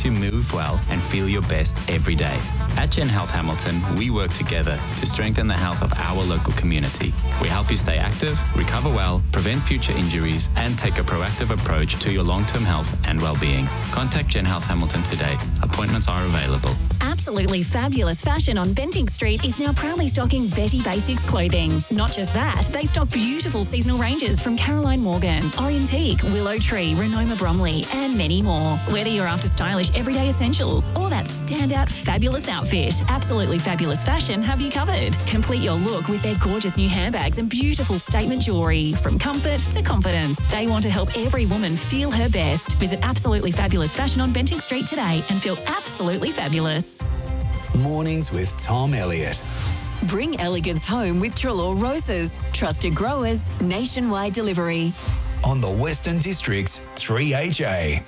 helps you move well and feel your best every day. At Gen Health Hamilton, we work together to strengthen the health of our local community. We help you stay active, recover well, prevent future injuries, and take a proactive approach to your long-term health and well-being. Contact Gen Health Hamilton today. Appointments are available. Absolutely fabulous fashion on Bentinck Street is now proudly stocking Betty Basics clothing. Not just that, they stock beautiful seasonal ranges from Caroline Morgan, Orientique, Willow Tree, Renoma Bromley, and many more. Whether you're after stylish everyday essentials or that standout fabulous outfit, Absolutely Fabulous Fashion have you covered. Complete your look with their gorgeous new handbags and beautiful statement jewellery. From comfort to confidence, they want to help every woman feel her best. Visit Absolutely Fabulous Fashion on Bentinck Street today and feel absolutely fabulous. Mornings with Tom Elliott. Bring elegance home with Treloar Roses. Trusted growers, nationwide delivery. On the Western District's 3HA.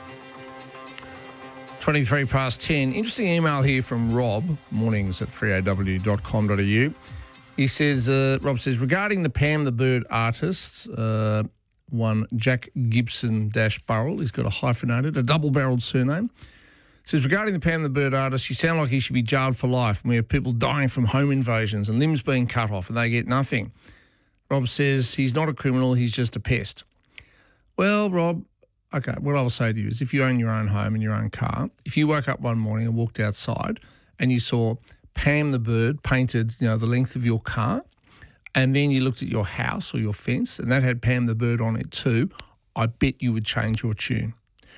23 past 10. Interesting email here from Rob, mornings@3aw.com.au. He says, Rob says, regarding the Pam the Bird artist, one Jack Gibson-Burrell, he's got a hyphenated, a double-barrelled surname. Says, regarding the Pam the Bird artist, you sound like he should be jailed for life. And we have people dying from home invasions and limbs being cut off and they get nothing. Rob says he's not a criminal, he's just a pest. Well, Rob, okay, what I'll say to you is if you own your own home and your own car, if you woke up one morning and walked outside and you saw Pam the Bird painted, the length of your car, and then you looked at your house or your fence and that had Pam the Bird on it too, I bet you would change your tune.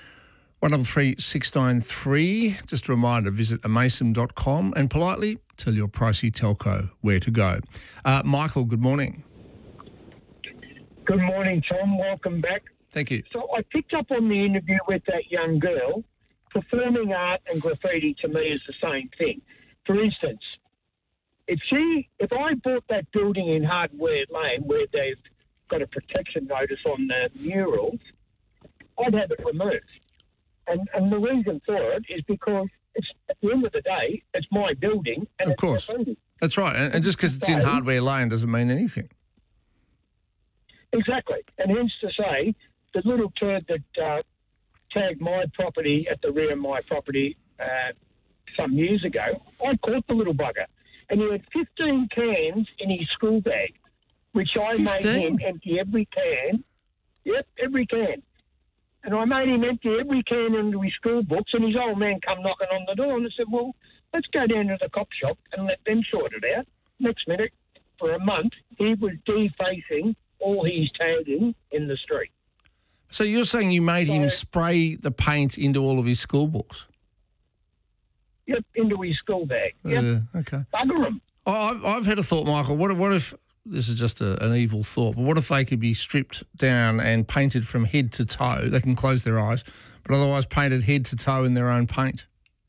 133693, just a reminder, visit amason.com and politely tell your pricey telco where to go. Michael, good morning. Good morning, Tom. Welcome back. Thank you. So I picked up on the interview with that young girl. Performing art and graffiti to me is the same thing. For instance, if I bought that building in Hardware Lane where they've got a protection notice on the murals, I'd have it removed. And the reason for it is because it's, at the end of the day, it's my building. And of course. Graffiti. That's right. And just because it's in Hardware Lane doesn't mean anything. Exactly. And hence to say, the little turd that tagged my property at the rear of my property some years ago, I caught the little bugger. And he had 15 cans in his school bag, which 15? I made him empty every can. Yep, every can. And I made him empty every can into his school books, and his old man come knocking on the door, and I said, well, let's go down to the cop shop and let them sort it out. Next minute, for a month, he was defacing all his tagging in the street. So you're saying you made him spray the paint into all of his school books? Yep, into his school bag. Yep. Okay. Bugger him. I've had a thought, Michael. What if this is just an evil thought, but what if they could be stripped down and painted from head to toe? They can close their eyes, but otherwise painted head to toe in their own paint.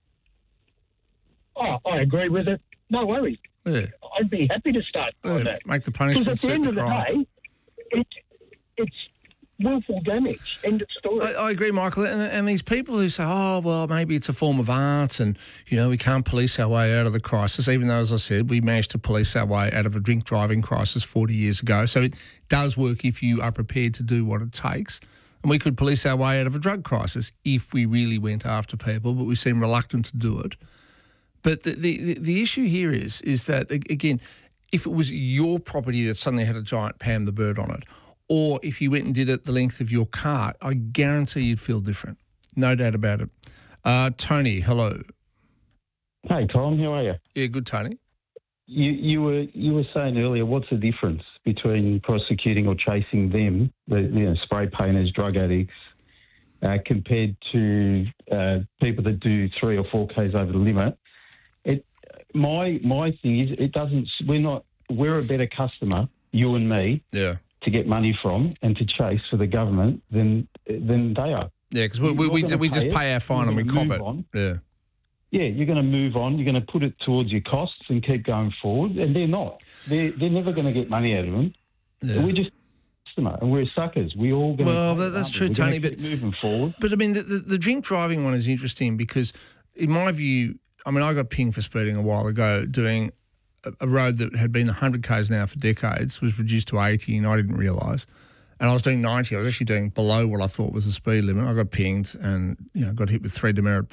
Oh, I agree with it. No worries. Yeah. I'd be happy to start on that. Make the punishment suit the crime. Because at the end of the day, it's willful damage. End of story. I agree, Michael. And these people who say, oh, well, maybe it's a form of art and, we can't police our way out of the crisis, even though, as I said, we managed to police our way out of a drink driving crisis 40 years ago. So it does work if you are prepared to do what it takes. And we could police our way out of a drug crisis if we really went after people, but we seem reluctant to do it. But the issue here is that, again, if it was your property that suddenly had a giant Pam the Bird on it, or if you went and did it the length of your car, I guarantee you'd feel different. No doubt about it. Tony, hello. Hey, Tom, how are you? Yeah, good, Tony. You were saying earlier, what's the difference between prosecuting or chasing them, the spray painters, drug addicts, compared to people that do 3 or 4 Ks over the limit? My thing is, we're a better customer, you and me, to get money from and to chase for the government than they are. Yeah, because we just pay our fine and we cop it. Yeah. Yeah, you're going to move on. You're going to put it towards your costs and keep going forward. And they're not. They're never going to get money out of them. Yeah. We're just customer and we're suckers. We all going. Well, that's true, Tony. But moving forward. But I mean, the drink driving one is interesting because, in my view, I mean, I got pinged for speeding a while ago doing a road that had been 100 k's an hour for decades, was reduced to 80, and I didn't realise. And I was doing 90. I was actually doing below what I thought was the speed limit. I got pinged and got hit with 3 demerit